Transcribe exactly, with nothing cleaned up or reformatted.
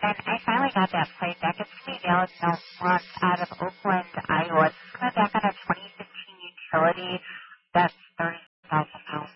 And I finally got that plate back. It's going to be valid now once out of Oakland, Iowa. It's coming back on a twenty fifteen utility that's thirty thousand miles